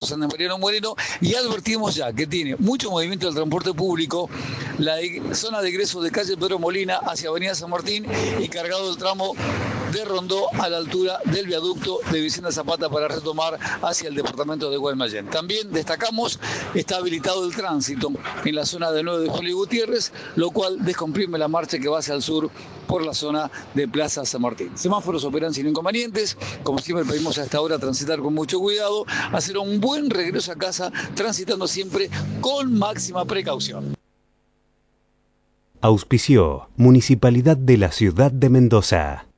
San Mariano Moreno, y advertimos ya que tiene mucho movimiento del transporte público la zona de egreso de calle Pedro Molina hacia Avenida San Martín y cargado el tramo de Rondó a la altura del viaducto de Vicente Zapata para retomar hacia el departamento de Guaymallén. También destacamos, está habilitado el tránsito en la zona de 9 de Julio Gutiérrez, lo cual descomprime la marcha que va hacia el sur por la zona de Plaza San Martín. Semáforos operan sin inconvenientes, como siempre pedimos a esta hora transitar con mucho cuidado, hacer un buen regreso a casa, transitando siempre con máxima precaución. Auspició Municipalidad de la Ciudad de Mendoza.